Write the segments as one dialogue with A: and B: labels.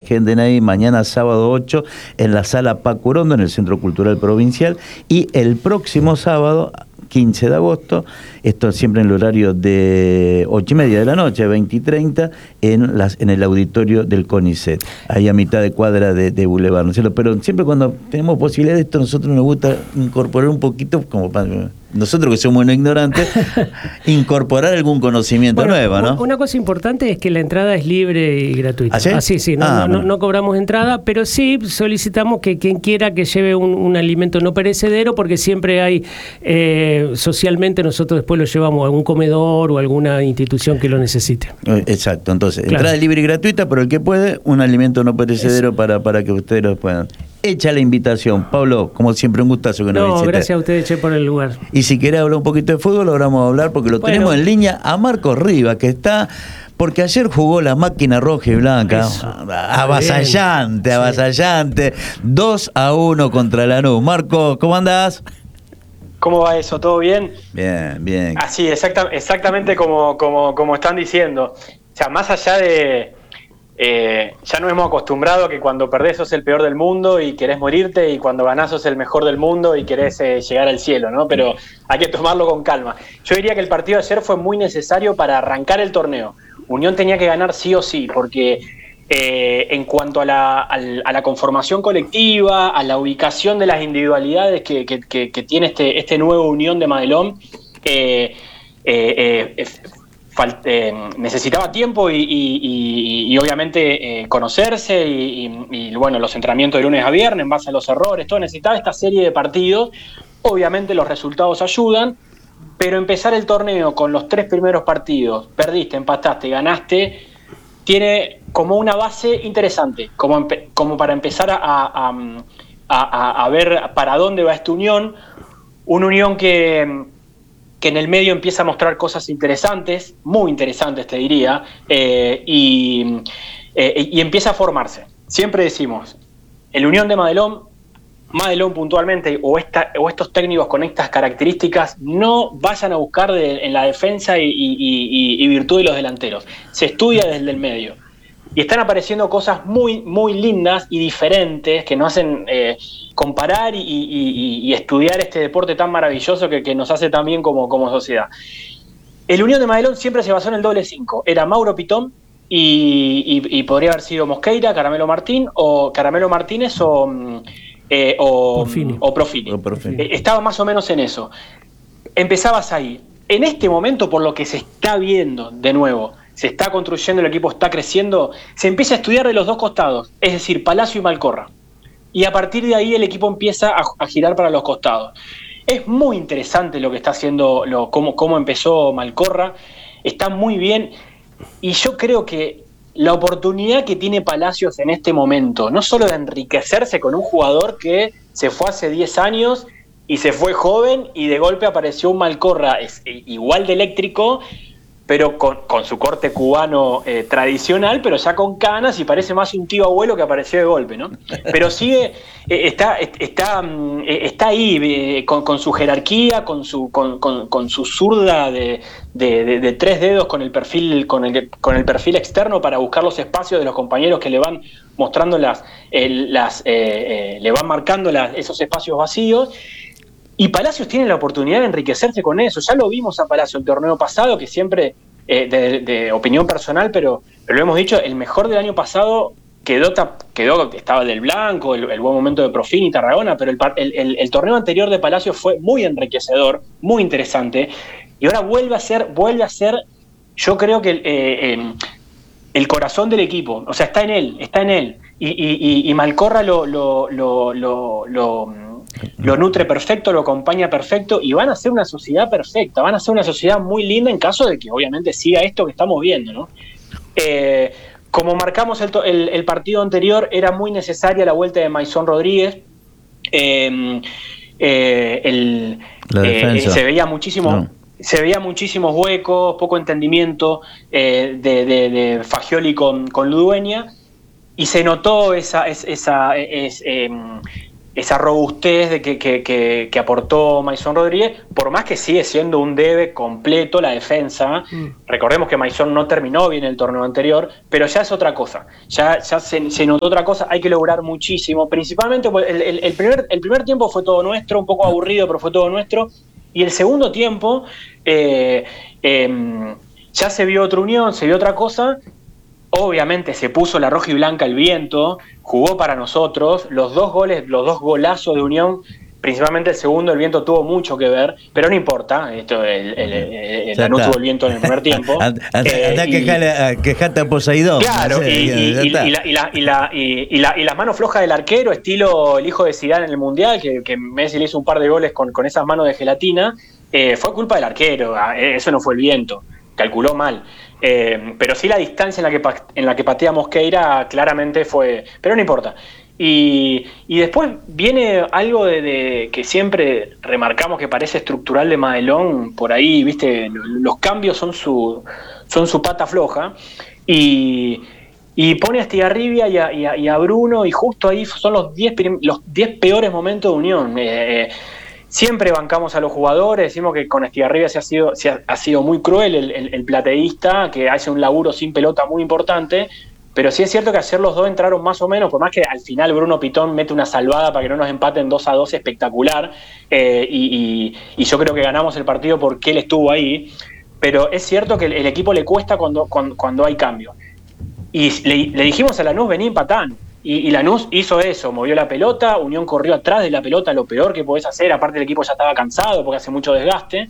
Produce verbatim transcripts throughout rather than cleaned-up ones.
A: agenden ahí, mañana sábado ocho, en la Sala Paco Urondo, en el Centro Cultural Provincial, y el próximo sábado, quince de agosto, esto siempre en el horario de ocho y media de la noche, veinte y treinta, en, las, en el auditorio del CONICET, ahí a mitad de cuadra de, de Boulevard, ¿no es cierto? Pero siempre cuando tenemos posibilidad de esto, a nosotros nos gusta incorporar un poquito, como para nosotros que somos no ignorantes, incorporar algún conocimiento bueno, nuevo, ¿no?
B: Una cosa importante es que la entrada es libre y gratuita.
A: ¿Ah, sí?
B: Ah, sí, sí, no,
A: ah,
B: no, no, no cobramos entrada, pero sí solicitamos que quien quiera que lleve un, un alimento no perecedero, porque siempre hay, eh, socialmente nosotros después lo llevamos a algún comedor o alguna institución que lo necesite.
A: Exacto, entonces,
B: claro.
A: Entrada libre y gratuita, pero el que puede, un alimento no perecedero para, para que ustedes lo puedan. Hecha la invitación. Pablo, como siempre, un gustazo que nos
B: No,
A: visite.
B: gracias a ustedes, Che, por el lugar.
A: Y si querés hablar un poquito de fútbol, ahora vamos a hablar, porque lo bueno. tenemos en línea a Marcos Rivas, que está... Porque ayer jugó la máquina roja y blanca, Eso. avasallante, Bien. avasallante, sí. dos a uno contra Lanús. Marco, ¿cómo andás?
C: ¿Cómo va eso? ¿Todo bien?
A: Bien, bien.
C: Así, exacta, exactamente como, como, como están diciendo. O sea, más allá de... Eh, ya nos hemos acostumbrado a que cuando perdés sos el peor del mundo y querés morirte, y cuando ganás sos el mejor del mundo y querés eh, llegar al cielo, ¿no? Pero hay que tomarlo con calma. Yo diría que el partido de ayer fue muy necesario para arrancar el torneo. Unión tenía que ganar sí o sí, porque eh, en cuanto a la, a la conformación colectiva, a la ubicación de las individualidades que, que, que, que tiene este, este nuevo Unión de Madelón, eh, eh, eh, Eh, necesitaba tiempo y, y, y, y obviamente eh, conocerse y, y, y bueno, los entrenamientos de lunes a viernes en base a los errores, todo, necesitaba esta serie de partidos. Obviamente los resultados ayudan, pero empezar el torneo con los tres primeros partidos, perdiste, empataste, ganaste, tiene como una base interesante, como, como para empezar a, a, a, a ver para dónde va esta Unión, una Unión que... que en el medio empieza a mostrar cosas interesantes, muy interesantes te diría, eh, y, eh, y empieza a formarse. Siempre decimos, el Unión de Madelón, Madelón puntualmente, o, esta, o estos técnicos con estas características, no vayan a buscar de, en la defensa y, y, y, y virtud de los delanteros. Se estudia desde el medio. Y están apareciendo cosas muy, muy lindas y diferentes que nos hacen eh, comparar y, y, y estudiar este deporte tan maravilloso que, que nos hace tan bien como, como sociedad. El Unión de Madelón siempre se basó en el doble cinco. Era Mauro Pitón y, y, y podría haber sido Mosqueira, Caramelo Martín, o Caramelo Martínez o, eh, o, Profini. o Profini. O Profini. Eh, estaba más o menos en eso. Empezabas ahí. En este momento, por lo que se está viendo de nuevo, se está construyendo, el equipo está creciendo, se empieza a estudiar de los dos costados, es decir, Palacio y Malcorra. Y a partir de ahí el equipo empieza a, a girar para los costados. Es muy interesante lo que está haciendo, lo, cómo, cómo empezó Malcorra, está muy bien. Y yo creo que la oportunidad que tiene Palacios en este momento, no solo de enriquecerse con un jugador que se fue hace diez años y se fue joven y de golpe apareció un Malcorra es, igual de eléctrico, pero con, con su corte cubano eh, tradicional, pero ya con canas y parece más un tío abuelo que apareció de golpe, ¿no? Pero sigue, eh, está, está, eh, está ahí eh, con, con su jerarquía, con su, con, con, con su zurda de, de, de, de tres dedos con el perfil, con el, con el perfil externo para buscar los espacios de los compañeros que le van mostrando las, eh, las eh, eh, le van marcando las, esos espacios vacíos. Y Palacios tiene la oportunidad de enriquecerse con eso. Ya lo vimos a Palacio el torneo pasado, que siempre, eh, de, de opinión personal, pero, pero lo hemos dicho, el mejor del año pasado quedó, quedó estaba del blanco, el, el buen momento de Profini y Tarragona, pero el, el, el torneo anterior de Palacios fue muy enriquecedor, muy interesante, y ahora vuelve a ser, vuelve a ser, yo creo que el, eh, eh, el corazón del equipo, o sea, está en él, está en él, y, y, y, y Malcorra lo... lo, lo, lo, lo lo nutre perfecto, lo acompaña perfecto y van a ser una sociedad perfecta, van a ser una sociedad muy linda en caso de que obviamente siga esto que estamos viendo, ¿no? Eh, como marcamos el, el, el partido anterior, era muy necesaria la vuelta de Maison Rodríguez. Eh, eh, el, eh, se veía muchísimo... No. Se veía muchísimos huecos, poco entendimiento eh, de, de, de Fagioli con, con Ludueña, y se notó esa, esa, esa, esa eh, esa robustez de que, que, que, que aportó Maison Rodríguez, por más que sigue siendo un debe completo la defensa. Mm. Recordemos que Maison no terminó bien el torneo anterior, pero ya es otra cosa, ya, ya se, se notó otra cosa, hay que lograr muchísimo, principalmente el, el, el, primer, el primer tiempo fue todo nuestro, un poco aburrido, pero fue todo nuestro, y el segundo tiempo eh, eh, ya se vio otra unión, se vio otra cosa. Obviamente se puso la roja y blanca al viento, jugó para nosotros, los dos goles, los dos golazos de Unión, principalmente el segundo, el viento tuvo mucho que ver, pero no importa, esto el, el, el, el no tuvo el viento en el primer tiempo.
A: Anda eh, a quejarte a Poseidón.
C: Claro, y, y, y, y, la, y, la, y, la, y, y, la, y las manos flojas del arquero, estilo el hijo de Zidane en el Mundial, que, que Messi le hizo un par de goles con, con esas manos de gelatina, eh, fue culpa del arquero, eso no fue el viento, calculó mal. Eh, pero sí la distancia en la que en la que patea Mosqueira claramente fue, pero no importa. Y, y después viene algo de, de que siempre remarcamos que parece estructural de Madelón, por ahí, viste, los cambios son su son su pata floja, y, y pone a Estigarribia y a, y, a, y a Bruno, y justo ahí son los diez los diez peores momentos de Unión. Eh, Siempre bancamos a los jugadores, decimos que con Estigarribia se ha sido, se ha, ha sido muy cruel el, el, el plateísta, que hace un laburo sin pelota muy importante, pero sí es cierto que ayer los dos entraron más o menos, por más que al final Bruno Pitón mete una salvada para que no nos empaten dos a dos espectacular, eh, y, y, y yo creo que ganamos el partido porque él estuvo ahí, pero es cierto que el, el equipo le cuesta cuando, cuando, cuando hay cambio. Y le, le dijimos a Lanús, vení empatán. Y, y Lanús hizo eso, movió la pelota, Unión corrió atrás de la pelota, lo peor que podés hacer, aparte el equipo ya estaba cansado porque hace mucho desgaste,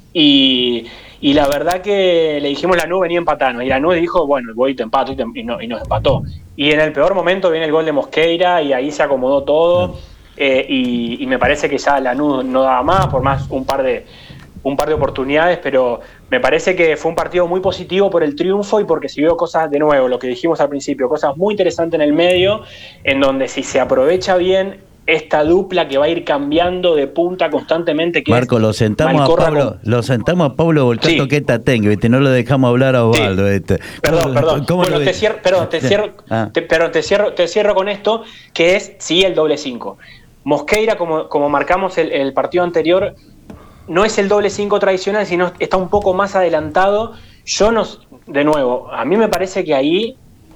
C: y, y la verdad que le dijimos Lanús venía empatando, y Lanús dijo, bueno, voy y te empato, y, te, y, no, y nos empató. Y en el peor momento viene el gol de Mosqueira, y ahí se acomodó todo, eh, y, y me parece que ya Lanús no daba más, por más un par de un par de oportunidades, pero me parece que fue un partido muy positivo por el triunfo y porque se vio cosas, de nuevo, lo que dijimos al principio, cosas muy interesantes en el medio, en donde si se aprovecha bien esta dupla que va a ir cambiando de punta constantemente. Que
A: Marco, lo sentamos a Pablo, con... lo sentamos a Pablo Volcato, sí. Que está tengo, ¿viste? No lo dejamos hablar a Osvaldo. Sí. Este.
C: Perdón, perdón. ¿Cómo bueno, te cierro, perdón, te cierro, ah. te, perdón, te cierro, te cierro con esto, que es sí el doble cinco. Mosqueira, como, como marcamos el, el partido anterior, no es el doble cinco tradicional, sino está un poco más adelantado. Yo no, de nuevo, a mí me parece que ahí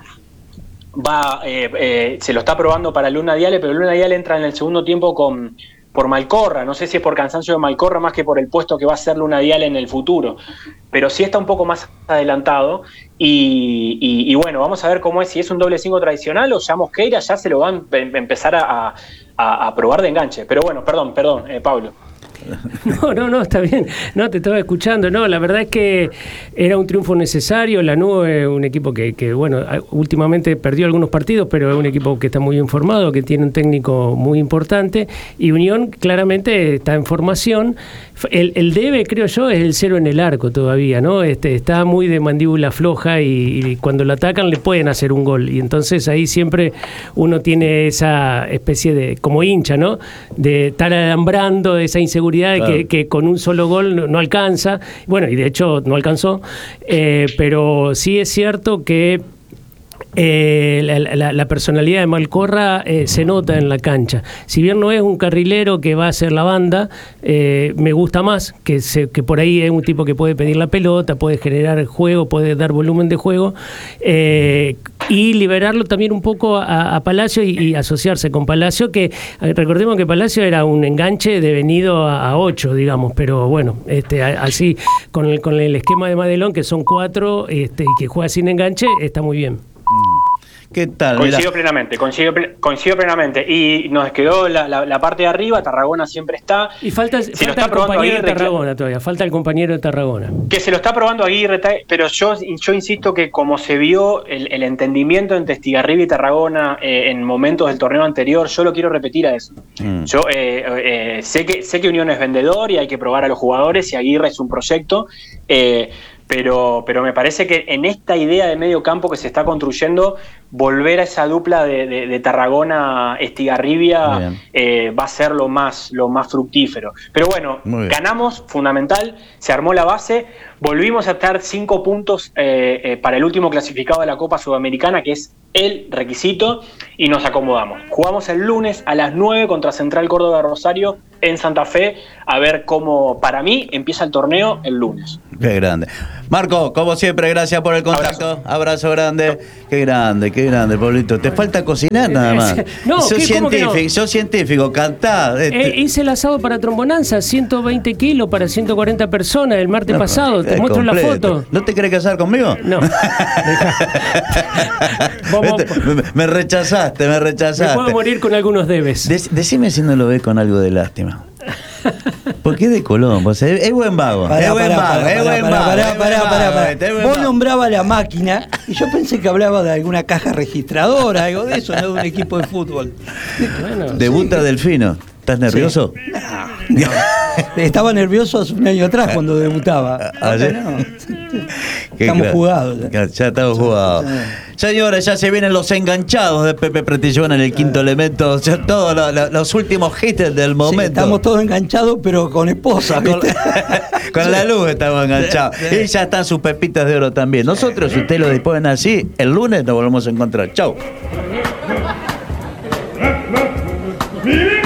C: va, eh, eh, se lo está probando para Luna Diale, pero Luna Diale entra en el segundo tiempo con por Malcorra. No sé si es por cansancio de Malcorra más que por el puesto que va a ser Luna Diale en el futuro, pero sí está un poco más adelantado. Y, y, y bueno, vamos a ver cómo es, si es un doble cinco tradicional o ya Mosqueira ya se lo van a empezar a, a, a probar de enganche. Pero bueno, perdón, perdón, eh, Pablo.
B: No, no, no, está bien. No, te estaba escuchando. No, la verdad es que era un triunfo necesario. Lanús es un equipo que, que, bueno, últimamente perdió algunos partidos, pero es un equipo que está muy bien formado, que tiene un técnico muy importante. Y Unión claramente está en formación. El, el debe, creo yo, es el cero en el arco todavía, ¿no? Este, está muy de mandíbula floja y, y cuando lo atacan le pueden hacer un gol. Y entonces ahí siempre uno tiene esa especie de, como hincha, ¿no? De estar alambrando esa inseguridad. Claro. Que, que con un solo gol no, no alcanza, bueno, y de hecho no alcanzó, eh, pero sí es cierto que Eh, la, la, la personalidad de Malcorra eh, se nota en la cancha. Si bien no es un carrilero que va a hacer la banda, eh, me gusta más que, se, que por ahí es un tipo que puede pedir la pelota, puede generar juego, puede dar volumen de juego, eh, y liberarlo también un poco a, a Palacio y, y asociarse con Palacio, que recordemos que Palacio era un enganche devenido a, a ocho, digamos, pero bueno, este, a, así con el, con el esquema de Madelón, que son cuatro, este, y que juega sin enganche, está muy bien.
A: ¿Qué tal?
C: Coincido
A: Mira.
C: plenamente, coincido, coincido plenamente. Y nos quedó la, la, la parte de arriba, Tarragona siempre está.
B: Y falta,
C: se
B: falta el compañero Aguirre, de Tarragona todavía, falta el compañero de Tarragona.
C: Que se lo está probando Aguirre, pero yo, yo insisto que como se vio el, el entendimiento entre Estigarribia y Tarragona eh, en momentos del torneo anterior, yo lo quiero repetir a eso. Mm. Yo eh, eh, sé que sé que Unión es vendedor y hay que probar a los jugadores y Aguirre es un proyecto, eh, pero, pero me parece que en esta idea de medio campo que se está construyendo, volver a esa dupla de, de, de Tarragona-Estigarribia eh, va a ser lo más, lo más fructífero. Pero bueno, ganamos, fundamental, se armó la base, volvimos a estar cinco puntos eh, eh, para el último clasificado de la Copa Sudamericana, que es el requisito, y nos acomodamos. Jugamos el lunes a las nueve contra Central Córdoba de Rosario en Santa Fe, a ver cómo, para mí, empieza el torneo el lunes.
A: Qué grande. Marco, como siempre, gracias por el contacto. Abrazo, Abrazo grande. Qué grande, qué grande, Pablito. Te falta cocinar nada más.
B: No,
A: sos
B: ¿qué,
A: científico,
B: no?
A: sos científico, cantá. Este.
B: Eh, hice el asado para Trombonanza, ciento veinte kilos para ciento cuarenta personas el martes no, pasado. Te muestro completo. La foto.
A: ¿No te querés casar conmigo?
B: No.
A: Vamos, me, me rechazaste, me rechazaste.
B: Me puedo morir con algunos debes.
A: De, decime si no lo ves con algo de lástima. Porque es de Colón, o sea, es, es buen vago.
D: Pará,
A: es buen
D: pará,
A: vago,
D: pará,
A: es buen
D: pará,
A: vago.
D: pará,
A: es
D: pará,
A: buen
D: pará,
A: vago,
D: pará.
A: es buen
D: Vos
A: vago.
D: nombrabas la máquina y yo pensé que hablaba de alguna caja registradora, algo de eso, no de un equipo de fútbol.
A: Bueno, Debuta sí. Delfino. ¿Estás nervioso?
D: Sí. No, no. Estaba nervioso hace un año atrás cuando debutaba.
A: ¿Ayer?
D: No. Estamos
A: claro.
D: jugados.
A: Ya, ya estamos jugados. Señores, ya se vienen los enganchados de Pepe Pretillón en el quinto elemento. Ya todos lo, lo, los últimos hits del momento.
D: Sí, estamos todos enganchados, pero con esposa.
A: Con, con la luz estamos enganchados. Y ya están sus pepitas de oro también. Nosotros, si ustedes lo disponen así, el lunes nos volvemos a encontrar. Chau.